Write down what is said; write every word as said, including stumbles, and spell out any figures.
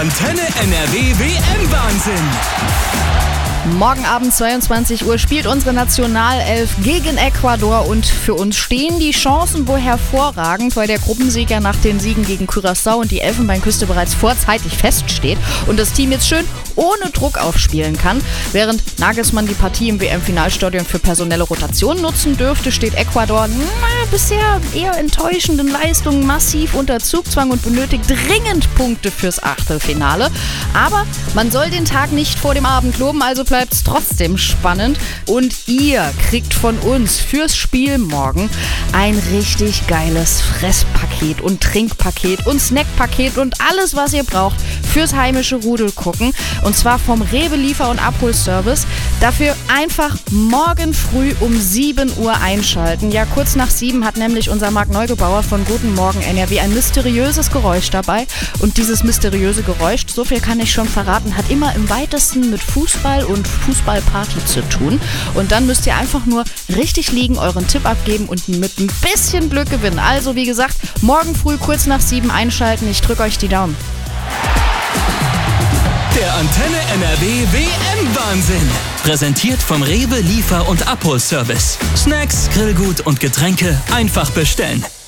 Antenne N R W W M-Wahnsinn. Morgen Abend zweiundzwanzig Uhr spielt unsere Nationalelf gegen Ecuador und für uns stehen die Chancen wohl hervorragend, weil der Gruppensieg ja nach den Siegen gegen Curaçao und die Elfenbeinküste bereits vorzeitig feststeht und das Team jetzt schön ohne Druck aufspielen kann. Während Nagelsmann die Partie im W M-Finalstadion für personelle Rotation nutzen dürfte, steht Ecuador na, bisher eher enttäuschenden Leistungen massiv unter Zugzwang und benötigt dringend Punkte fürs Achtelfinale. Aber man soll den Tag nicht vor dem Abend loben, also bleibt es trotzdem spannend. Und ihr kriegt von uns fürs Spiel morgen ein richtig geiles Fresspaket und Trinkpaket und Snackpaket und alles, was ihr braucht fürs heimische Rudel gucken. Und zwar vom Rewe Liefer- und Abholservice. Dafür einfach morgen früh um sieben Uhr einschalten. Ja, kurz nach sieben hat nämlich unser Marc Neugebauer von Guten Morgen N R W ein mysteriöses Geräusch dabei. Und dieses mysteriöse Geräusch, so viel kann ich schon verraten, hat immer im weitesten mit Fußball und Fußballparty zu tun. Und dann müsst ihr einfach nur richtig liegen, euren Tipp abgeben und mit ein bisschen Glück gewinnen. Also wie gesagt, morgen früh kurz nach sieben einschalten. Ich drücke euch die Daumen. Der Antenne N R W W M-Wahnsinn. Präsentiert vom Rewe Liefer- und Abholservice. Snacks, Grillgut und Getränke einfach bestellen.